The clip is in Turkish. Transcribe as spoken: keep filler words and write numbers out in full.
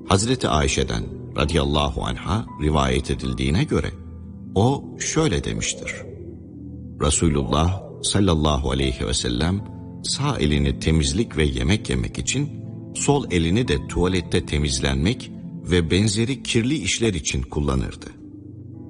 Hazreti Ayşe'den radıyallahu anha rivayet edildiğine göre o şöyle demiştir: Resulullah sallallahu aleyhi ve sellem sağ elini temizlik ve yemek yemek için, sol elini de tuvalette temizlenmek ve benzeri kirli işler için kullanırdı.